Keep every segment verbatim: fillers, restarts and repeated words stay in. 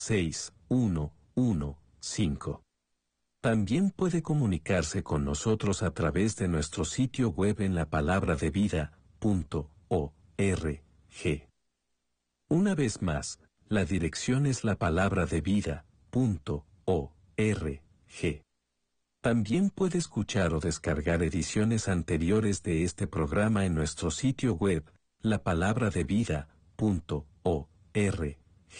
seis uno uno cinco. También puede comunicarse con nosotros a través de nuestro sitio web en la palabra de vida punto org. Una vez más, la dirección es la palabra de vida punto org. También puede escuchar o descargar ediciones anteriores de este programa en nuestro sitio web, la palabra de vida punto org.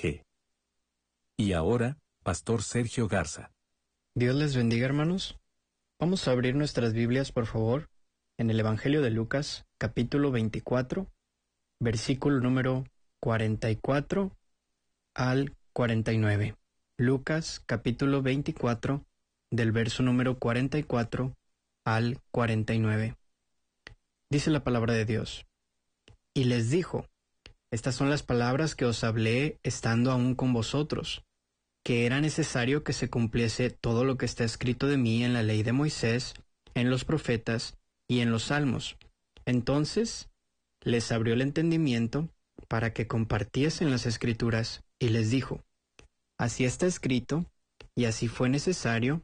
Y ahora, Pastor Sergio Garza. Dios les bendiga, hermanos. Vamos a abrir nuestras Biblias, por favor, en el Evangelio de Lucas, capítulo veinticuatro, versículo número cuarenta y cuatro al cuarenta y nueve. Lucas, capítulo veinticuatro, del verso número cuarenta y cuatro al cuarenta y nueve. Dice la palabra de Dios: Y les dijo: Estas son las palabras que os hablé estando aún con vosotros, que era necesario que se cumpliese todo lo que está escrito de mí en la ley de Moisés, en los profetas y en los salmos. Entonces les abrió el entendimiento para que compartiesen las escrituras, y les dijo: Así está escrito, y así fue necesario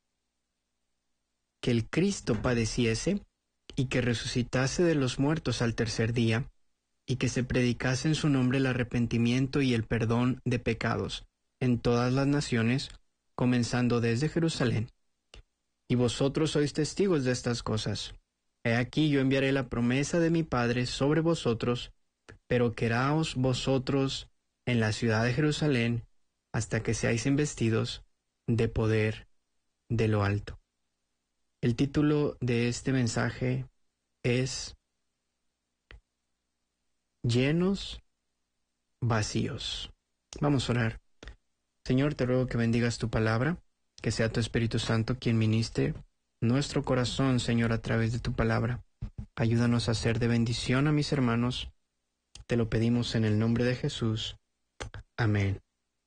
que el Cristo padeciese, y que resucitase de los muertos al tercer día, y que se predicase en su nombre el arrepentimiento y el perdón de pecados en todas las naciones, comenzando desde Jerusalén. Y vosotros sois testigos de estas cosas. He aquí yo enviaré la promesa de mi Padre sobre vosotros, pero quedaos vosotros en la ciudad de Jerusalén hasta que seáis investidos de poder de lo alto. El título de este mensaje es Llenos, vacíos. Vamos a orar. Señor, te ruego que bendigas tu palabra, que sea tu Espíritu Santo quien ministre nuestro corazón, Señor, a través de tu palabra. Ayúdanos a ser de bendición a mis hermanos. Te lo pedimos en el nombre de Jesús. Amén.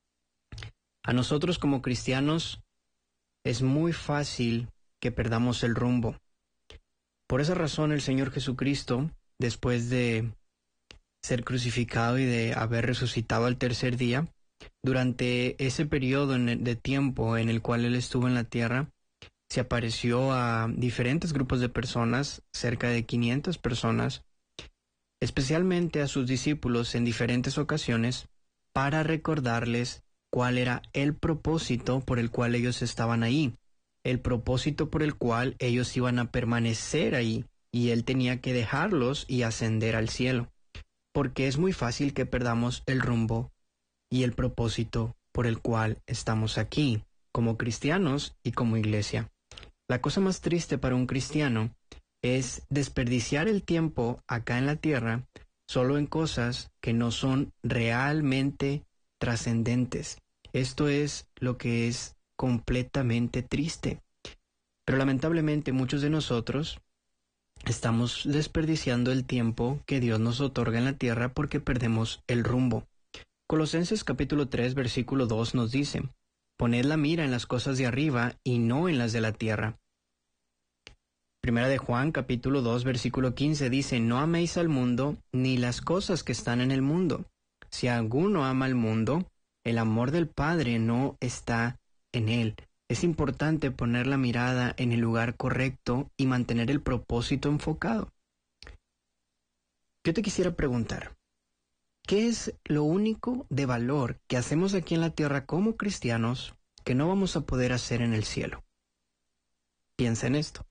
A nosotros como cristianos es muy fácil que perdamos el rumbo. Por esa razón el Señor Jesucristo, después de ser crucificado y de haber resucitado al tercer día, durante ese periodo de tiempo en el cual Él estuvo en la tierra, se apareció a diferentes grupos de personas, cerca de quinientas personas, especialmente a sus discípulos en diferentes ocasiones, para recordarles cuál era el propósito por el cual ellos estaban ahí, el propósito por el cual ellos iban a permanecer ahí, y Él tenía que dejarlos y ascender al cielo, porque es muy fácil que perdamos el rumbo y el propósito por el cual estamos aquí, como cristianos y como iglesia. La cosa más triste para un cristiano es desperdiciar el tiempo acá en la tierra solo en cosas que no son realmente trascendentes. Esto es lo que es completamente triste. Pero lamentablemente muchos de nosotros estamos desperdiciando el tiempo que Dios nos otorga en la tierra porque perdemos el rumbo. Colosenses capítulo tres, versículo dos nos dice: Poned la mira en las cosas de arriba y no en las de la tierra. Primera de Juan capítulo dos, versículo quince dice: No améis al mundo ni las cosas que están en el mundo. Si alguno ama al mundo, el amor del Padre no está en él. Es importante poner la mirada en el lugar correcto y mantener el propósito enfocado. Yo te quisiera preguntar, ¿qué es lo único de valor que hacemos aquí en la tierra como cristianos que no vamos a poder hacer en el cielo? Piensa en esto.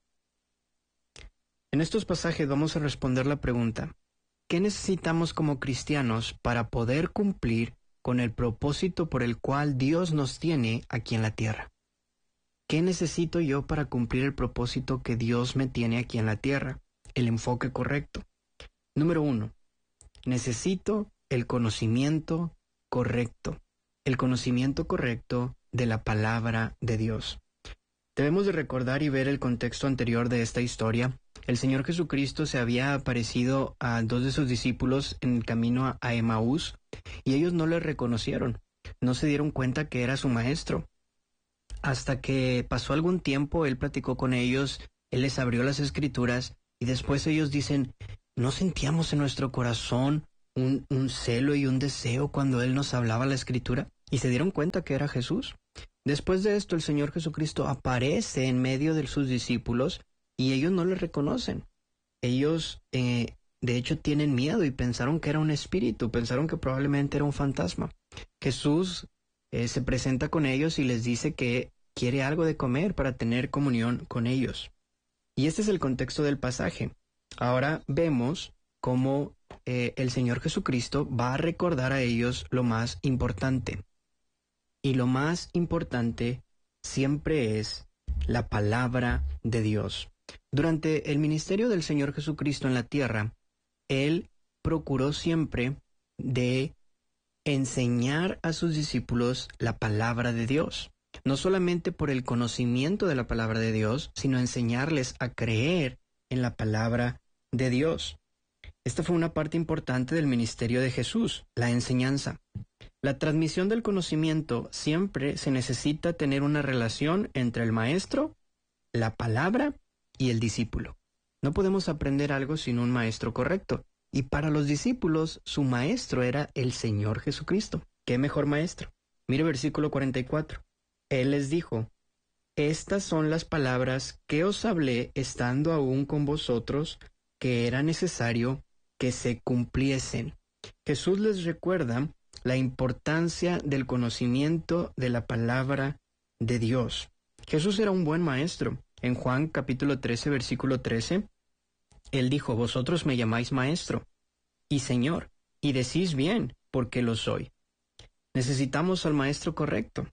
En estos pasajes vamos a responder la pregunta: ¿qué necesitamos como cristianos para poder cumplir con el propósito por el cual Dios nos tiene aquí en la tierra? ¿Qué necesito yo para cumplir el propósito que Dios me tiene aquí en la tierra? El enfoque correcto. Número uno, necesito el conocimiento correcto. El conocimiento correcto de la palabra de Dios. Debemos de recordar y ver el contexto anterior de esta historia. El Señor Jesucristo se había aparecido a dos de sus discípulos en el camino a Emaús, y ellos no le reconocieron, no se dieron cuenta que era su maestro. Hasta que pasó algún tiempo, Él platicó con ellos, Él les abrió las Escrituras, y después ellos dicen: ¿no sentíamos en nuestro corazón un, un celo y un deseo cuando Él nos hablaba la Escritura? y se dieron cuenta que era Jesús. Después de esto, el Señor Jesucristo aparece en medio de sus discípulos y ellos no le reconocen. Ellos, eh, de hecho, tienen miedo y pensaron que era un espíritu, pensaron que probablemente era un fantasma. Jesús eh, se presenta con ellos y les dice que quiere algo de comer para tener comunión con ellos. Y este es el contexto del pasaje. Ahora vemos cómo eh, el Señor Jesucristo va a recordar a ellos lo más importante. Y lo más importante siempre es la palabra de Dios. Durante el ministerio del Señor Jesucristo en la tierra, Él procuró siempre de enseñar a sus discípulos la palabra de Dios. No solamente por el conocimiento de la palabra de Dios, sino enseñarles a creer en la palabra de Dios. Esta fue una parte importante del ministerio de Jesús, la enseñanza. La transmisión del conocimiento siempre se necesita tener una relación entre el maestro, la palabra y el discípulo. No podemos aprender algo sin un maestro correcto. Y para los discípulos, su maestro era el Señor Jesucristo. ¿Qué mejor maestro? Mire versículo cuarenta y cuatro. Él les dijo: estas son las palabras que os hablé estando aún con vosotros, que era necesario que se cumpliesen. Jesús les recuerda la importancia del conocimiento de la palabra de Dios. Jesús era un buen maestro. En Juan capítulo trece, versículo trece, Él dijo: vosotros me llamáis maestro y Señor, y decís bien, porque lo soy. Necesitamos al maestro correcto.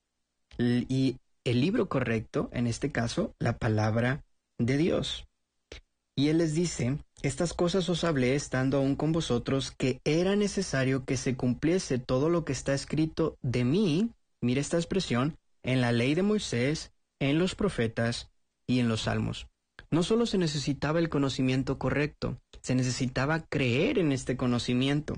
Y el libro correcto, en este caso, la palabra de Dios. Y Él les dice: estas cosas os hablé estando aún con vosotros, que era necesario que se cumpliese todo lo que está escrito de mí, mire esta expresión, en la ley de Moisés, en los profetas y en los salmos. No solo se necesitaba el conocimiento correcto, se necesitaba creer en este conocimiento.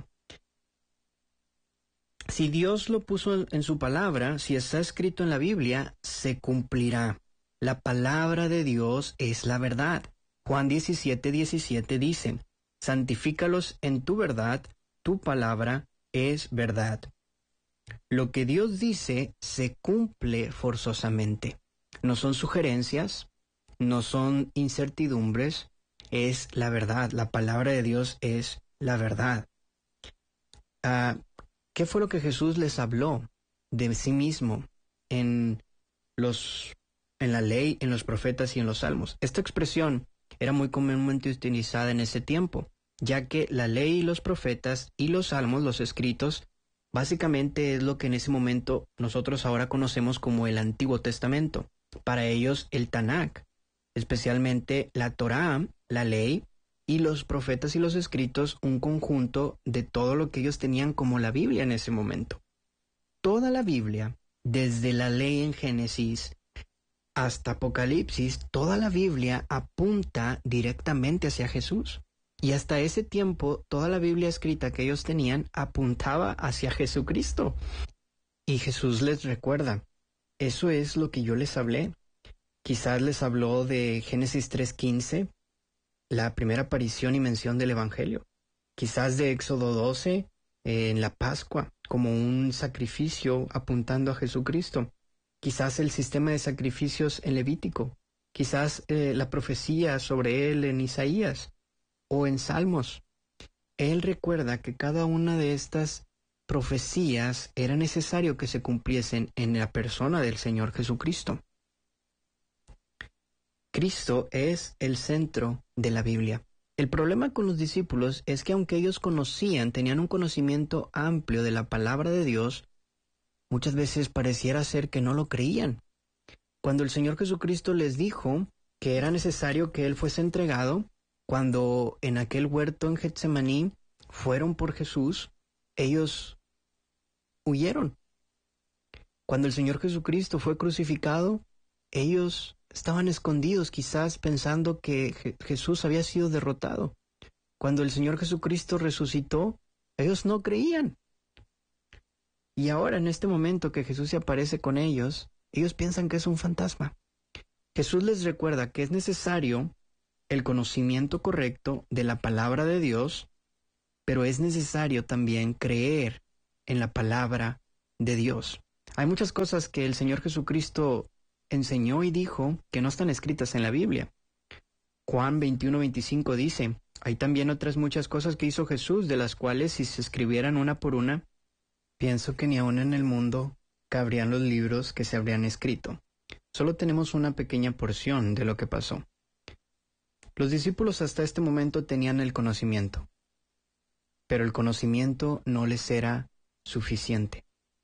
Si Dios lo puso en su palabra, si está escrito en la Biblia, se cumplirá. La palabra de Dios es la verdad. Juan diecisiete, diecisiete dice: santifícalos en tu verdad, tu palabra es verdad. Lo que Dios dice se cumple forzosamente. No son sugerencias, no son incertidumbres, es la verdad. La palabra de Dios es la verdad. Uh, ¿Qué fue lo que Jesús les habló de sí mismo en, los, en la ley, en los profetas y en los salmos? Esta expresión era muy comúnmente utilizada en ese tiempo, ya que la ley y los profetas y los salmos, los escritos, básicamente es lo que en ese momento nosotros ahora conocemos como el Antiguo Testamento. Para ellos el Tanakh, especialmente la Torá, la ley, y los profetas y los escritos, un conjunto de todo lo que ellos tenían como la Biblia en ese momento. Toda la Biblia, desde la ley en Génesis hasta Apocalipsis, toda la Biblia apunta directamente hacia Jesús. Y hasta ese tiempo, toda la Biblia escrita que ellos tenían apuntaba hacia Jesucristo. Y Jesús les recuerda: eso es lo que yo les hablé. Quizás les habló de Génesis tres quince, la primera aparición y mención del Evangelio. Quizás de Éxodo doce, eh, en la Pascua, como un sacrificio apuntando a Jesucristo. Quizás el sistema de sacrificios en Levítico. Quizás eh, la profecía sobre él en Isaías o en Salmos. Él recuerda que cada una de estas profecías era necesario que se cumpliesen en la persona del Señor Jesucristo. Cristo es el centro de la Biblia. El problema con los discípulos es que aunque ellos conocían, tenían un conocimiento amplio de la palabra de Dios, muchas veces pareciera ser que no lo creían. Cuando el Señor Jesucristo les dijo que era necesario que Él fuese entregado, cuando en aquel huerto en Getsemaní fueron por Jesús, ellos huyeron. Cuando el Señor Jesucristo fue crucificado, ellos estaban escondidos, quizás pensando que Je- Jesús había sido derrotado. Cuando el Señor Jesucristo resucitó, ellos no creían. Y ahora, en este momento que Jesús se aparece con ellos, ellos piensan que es un fantasma. Jesús les recuerda que es necesario el conocimiento correcto de la palabra de Dios, pero es necesario también creer en la palabra de Dios. Hay muchas cosas que el Señor Jesucristo enseñó y dijo que no están escritas en la Biblia. Juan veintiuno veinticinco dice, hay también otras muchas cosas que hizo Jesús, de las cuales si se escribieran una por una, pienso que ni aún en el mundo cabrían los libros que se habrían escrito. Solo tenemos una pequeña porción de lo que pasó. Los discípulos hasta este momento tenían el conocimiento, pero el conocimiento no les era suficiente.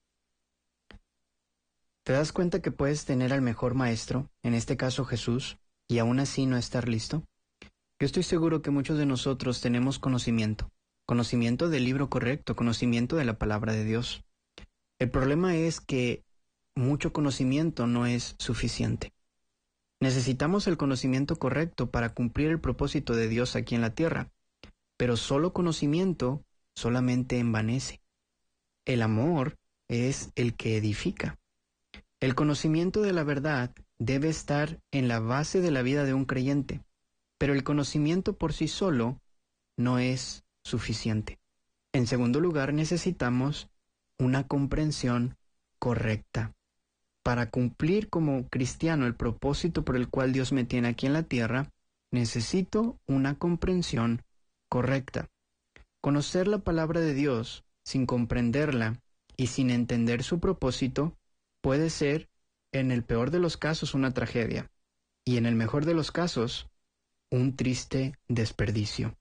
¿Te das cuenta que puedes tener al mejor maestro, en este caso Jesús, y aún así no estar listo? Yo estoy seguro que muchos de nosotros tenemos conocimiento, conocimiento del libro correcto, conocimiento de la palabra de Dios. El problema es que mucho conocimiento no es suficiente. Necesitamos el conocimiento correcto para cumplir el propósito de Dios aquí en la tierra, pero solo conocimiento solamente envanece. El amor es el que edifica. El conocimiento de la verdad debe estar en la base de la vida de un creyente, pero el conocimiento por sí solo no es suficiente. En segundo lugar, necesitamos una comprensión correcta. Para cumplir como cristiano el propósito por el cual Dios me tiene aquí en la tierra, necesito una comprensión correcta. Conocer la palabra de Dios sin comprenderla y sin entender su propósito puede ser, en el peor de los casos, una tragedia, y en el mejor de los casos, un triste desperdicio.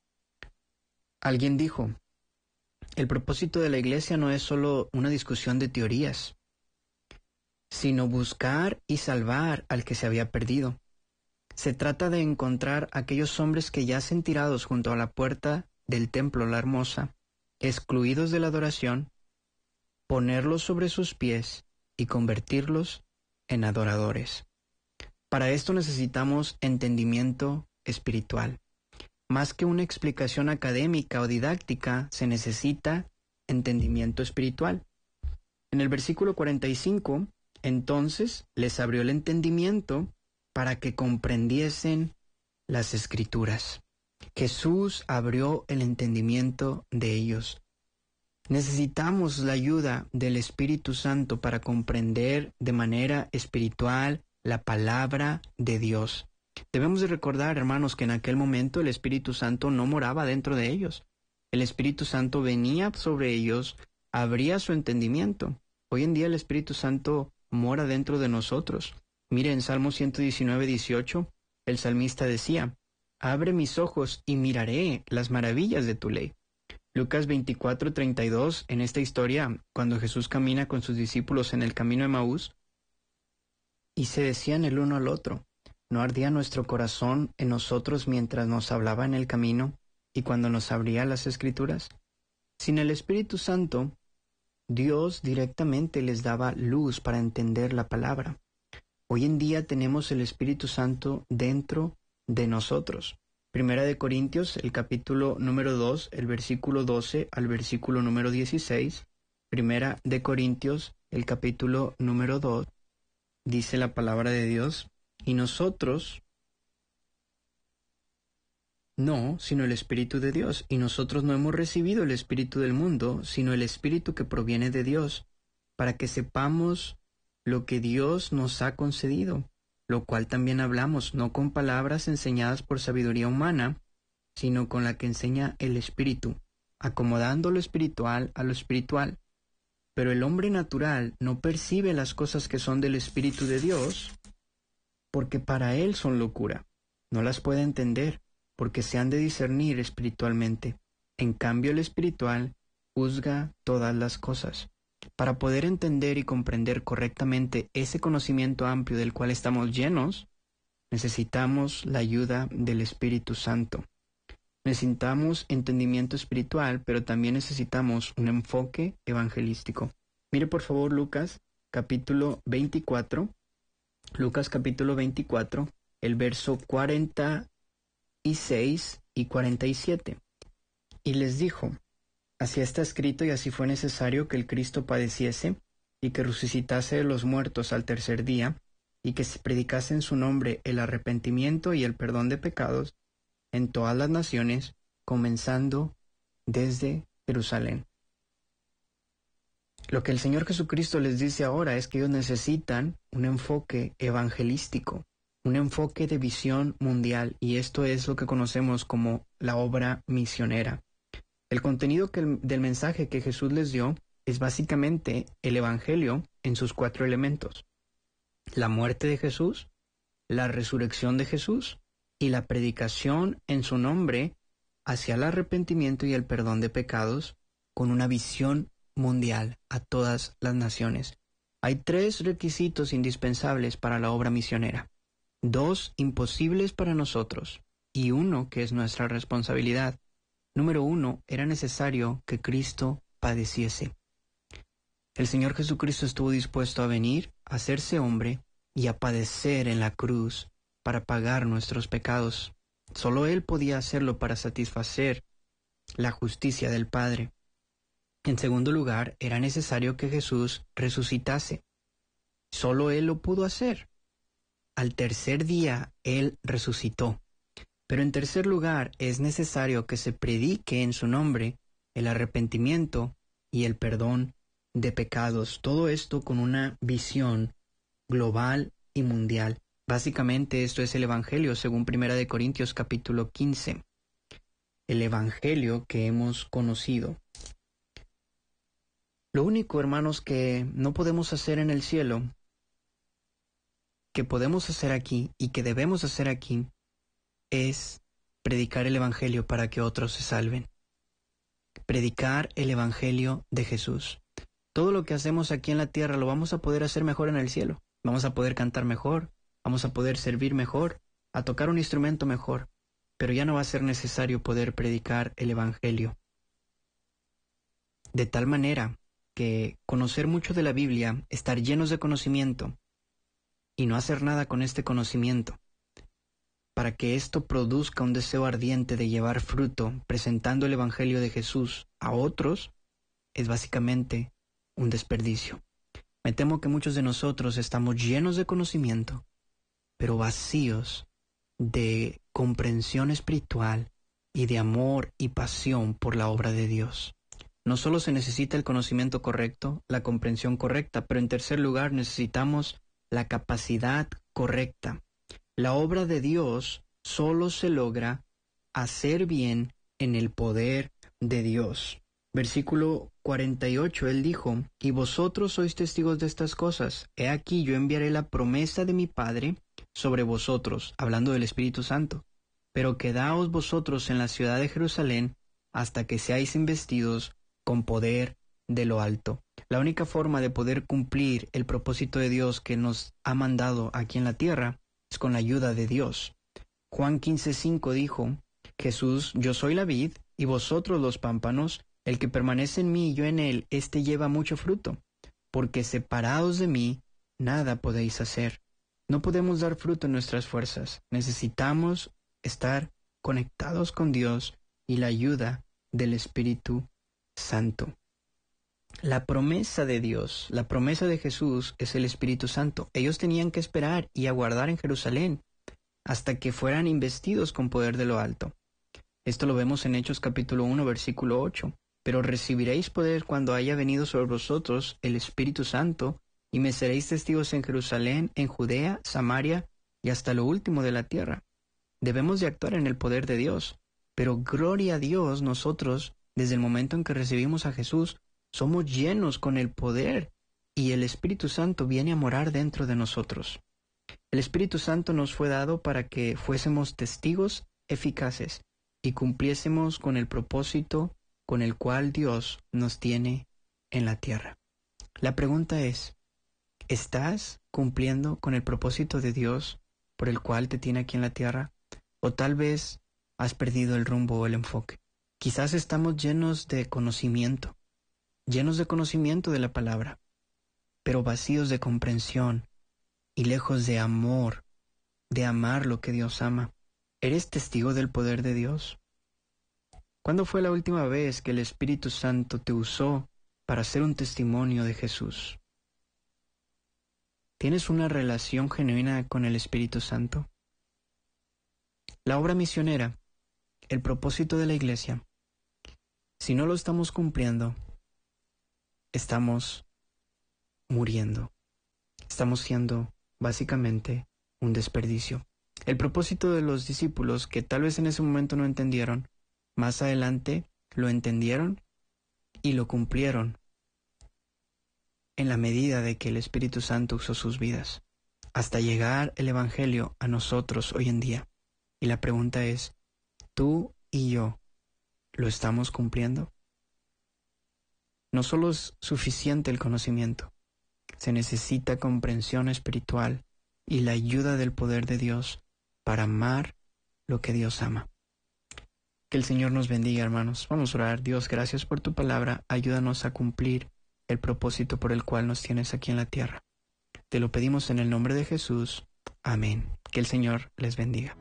Alguien dijo, el propósito de la iglesia no es solo una discusión de teorías, sino buscar y salvar al que se había perdido. Se trata de encontrar a aquellos hombres que yacen tirados junto a la puerta del templo La Hermosa, excluidos de la adoración, ponerlos sobre sus pies y convertirlos en adoradores. Para esto necesitamos entendimiento espiritual. Más que una explicación académica o didáctica, se necesita entendimiento espiritual. En el versículo cuarenta y cinco, entonces les abrió el entendimiento para que comprendiesen las Escrituras. Jesús abrió el entendimiento de ellos. Necesitamos la ayuda del Espíritu Santo para comprender de manera espiritual la palabra de Dios. Debemos de recordar, hermanos, que en aquel momento el Espíritu Santo no moraba dentro de ellos. El Espíritu Santo venía sobre ellos, abría su entendimiento. Hoy en día el Espíritu Santo mora dentro de nosotros. Mire, en Salmo ciento diecinueve, dieciocho, el salmista decía, abre mis ojos y miraré las maravillas de tu ley. Lucas veinticuatro, treinta y dos, en esta historia, cuando Jesús camina con sus discípulos en el camino de Emaús, y se decían el uno al otro, ¿no ardía nuestro corazón en nosotros mientras nos hablaba en el camino y cuando nos abría las Escrituras? Sin el Espíritu Santo, Dios directamente les daba luz para entender la palabra. Hoy en día tenemos el Espíritu Santo dentro de nosotros. Primera de Corintios, el capítulo número dos, el versículo doce al versículo número dieciséis. Primera de Corintios, el capítulo número dos, dice la palabra de Dios, y nosotros no, sino el Espíritu de Dios, y nosotros no hemos recibido el Espíritu del mundo, sino el Espíritu que proviene de Dios, para que sepamos lo que Dios nos ha concedido, lo cual también hablamos, no con palabras enseñadas por sabiduría humana, sino con la que enseña el Espíritu, acomodando lo espiritual a lo espiritual. Pero el hombre natural no percibe las cosas que son del Espíritu de Dios, porque para él son locura. No las puede entender, porque se han de discernir espiritualmente. En cambio, el espiritual juzga todas las cosas. Para poder entender y comprender correctamente ese conocimiento amplio del cual estamos llenos, necesitamos la ayuda del Espíritu Santo. Necesitamos entendimiento espiritual, pero también necesitamos un enfoque evangelístico. Mire por favor Lucas capítulo veinticuatro, Lucas capítulo veinticuatro, el verso cuarenta y seis y cuarenta y siete. Y les dijo, así está escrito y así fue necesario que el Cristo padeciese y que resucitase de los muertos al tercer día y que se predicase en su nombre el arrepentimiento y el perdón de pecados en todas las naciones, comenzando desde Jerusalén. Lo que el Señor Jesucristo les dice ahora es que ellos necesitan un enfoque evangelístico, un enfoque de visión mundial, y esto es lo que conocemos como la obra misionera. El contenido que el, del mensaje que Jesús les dio es básicamente el Evangelio en sus cuatro elementos: la muerte de Jesús, la resurrección de Jesús y la predicación en su nombre hacia el arrepentimiento y el perdón de pecados con una visión mundial a todas las naciones. Hay tres requisitos indispensables para la obra misionera, dos imposibles para nosotros y uno que es nuestra responsabilidad. Número uno, era necesario que Cristo padeciese. El Señor Jesucristo estuvo dispuesto a venir, a hacerse hombre y a padecer en la cruz para pagar nuestros pecados. Solo Él podía hacerlo para satisfacer la justicia del Padre. En segundo lugar, era necesario que Jesús resucitase. Solo Él lo pudo hacer. Al tercer día, Él resucitó. Pero en tercer lugar, es necesario que se predique en su nombre el arrepentimiento y el perdón de pecados. Todo esto con una visión global y mundial. Básicamente esto es el Evangelio según Primera de Corintios capítulo quince. El Evangelio que hemos conocido. Lo único, hermanos, que no podemos hacer en el cielo, que podemos hacer aquí y que debemos hacer aquí, es predicar el Evangelio para que otros se salven. Predicar el Evangelio de Jesús. Todo lo que hacemos aquí en la tierra lo vamos a poder hacer mejor en el cielo. Vamos a poder cantar mejor, vamos a poder servir mejor, a tocar un instrumento mejor, pero ya no va a ser necesario poder predicar el Evangelio. De tal manera que conocer mucho de la Biblia, estar llenos de conocimiento y no hacer nada con este conocimiento, para que esto produzca un deseo ardiente de llevar fruto presentando el Evangelio de Jesús a otros, es básicamente un desperdicio. Me temo que muchos de nosotros estamos llenos de conocimiento, pero vacíos de comprensión espiritual y de amor y pasión por la obra de Dios. No solo se necesita el conocimiento correcto, la comprensión correcta, pero en tercer lugar necesitamos la capacidad correcta. La obra de Dios solo se logra hacer bien en el poder de Dios. Versículo cuarenta y ocho, Él dijo, y vosotros sois testigos de estas cosas. He aquí yo enviaré la promesa de mi Padre sobre vosotros, hablando del Espíritu Santo. Pero quedaos vosotros en la ciudad de Jerusalén hasta que seáis investidos con poder de lo alto. La única forma de poder cumplir el propósito de Dios que nos ha mandado aquí en la tierra es con la ayuda de Dios. Juan quince cinco dijo, Jesús, yo soy la vid, y vosotros los pámpanos. El que permanece en mí y yo en él, éste lleva mucho fruto, porque separados de mí, nada podéis hacer. No podemos dar fruto en nuestras fuerzas. Necesitamos estar conectados con Dios y la ayuda del Espíritu Santo. La promesa de Dios, la promesa de Jesús es el Espíritu Santo. Ellos tenían que esperar y aguardar en Jerusalén hasta que fueran investidos con poder de lo alto. Esto lo vemos en Hechos capítulo uno, versículo ocho. Pero recibiréis poder cuando haya venido sobre vosotros el Espíritu Santo, y me seréis testigos en Jerusalén, en Judea, Samaria y hasta lo último de la tierra. Debemos de actuar en el poder de Dios, pero gloria a Dios, nosotros, desde el momento en que recibimos a Jesús, somos llenos con el poder y el Espíritu Santo viene a morar dentro de nosotros. El Espíritu Santo nos fue dado para que fuésemos testigos eficaces y cumpliésemos con el propósito con el cual Dios nos tiene en la tierra. La pregunta es, ¿estás cumpliendo con el propósito de Dios por el cual te tiene aquí en la tierra? ¿O tal vez has perdido el rumbo o el enfoque? Quizás estamos llenos de conocimiento, llenos de conocimiento de la palabra, pero vacíos de comprensión y lejos de amor, de amar lo que Dios ama. ¿Eres testigo del poder de Dios? ¿Cuándo fue la última vez que el Espíritu Santo te usó para ser un testimonio de Jesús? ¿Tienes una relación genuina con el Espíritu Santo? La obra misionera, el propósito de la iglesia, si no lo estamos cumpliendo, estamos muriendo. Estamos siendo básicamente un desperdicio. El propósito de los discípulos, que tal vez en ese momento no entendieron, más adelante lo entendieron y lo cumplieron en la medida de que el Espíritu Santo usó sus vidas, hasta llegar el Evangelio a nosotros hoy en día. Y la pregunta es, ¿tú y yo lo estamos cumpliendo? No solo es suficiente el conocimiento, se necesita comprensión espiritual y la ayuda del poder de Dios para amar lo que Dios ama. Que el Señor nos bendiga, hermanos. Vamos a orar. Dios, gracias por tu palabra. Ayúdanos a cumplir el propósito por el cual nos tienes aquí en la tierra. Te lo pedimos en el nombre de Jesús. Amén. Que el Señor les bendiga.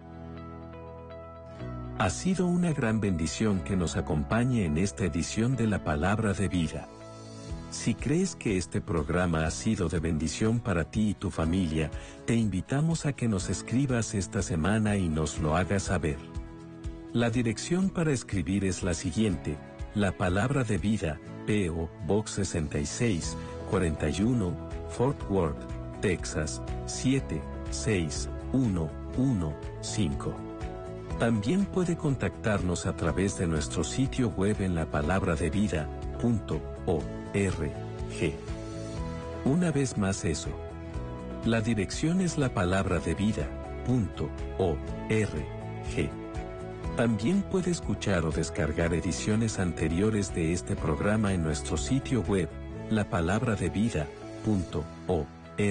Ha sido una gran bendición que nos acompañe en esta edición de la Palabra de Vida. Si crees que este programa ha sido de bendición para ti y tu familia, te invitamos a que nos escribas esta semana y nos lo hagas saber. La dirección para escribir es la siguiente: La Palabra de Vida, P O Box sesenta y seis, cuarenta y uno, Fort Worth, Texas, siete seis uno uno cinco. También puede contactarnos a través de nuestro sitio web en la palabra de vida punto org. Una vez más eso. La dirección es la palabra de vida punto org. También puede escuchar o descargar ediciones anteriores de este programa en nuestro sitio web, la palabra de vida punto org.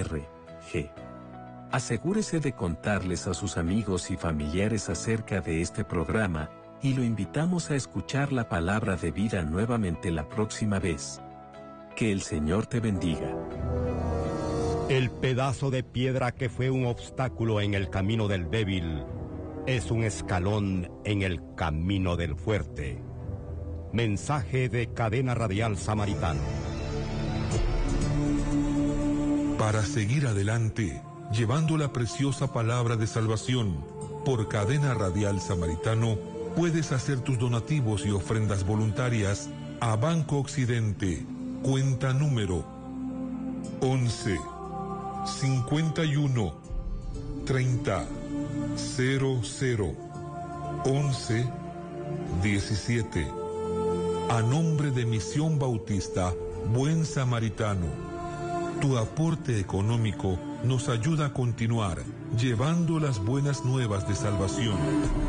Asegúrese de contarles a sus amigos y familiares acerca de este programa, y lo invitamos a escuchar la palabra de vida nuevamente la próxima vez. Que el Señor te bendiga. El pedazo de piedra que fue un obstáculo en el camino del débil es un escalón en el camino del fuerte. Mensaje de Cadena Radial Samaritano. Para seguir adelante, llevando la preciosa palabra de salvación, por Cadena Radial Samaritano, puedes hacer tus donativos y ofrendas voluntarias a Banco Occidente, cuenta número once, cincuenta y uno, treinta, cero cero, once, diecisiete. A nombre de Misión Bautista Buen Samaritano, tu aporte económico nos ayuda a continuar llevando las buenas nuevas de salvación.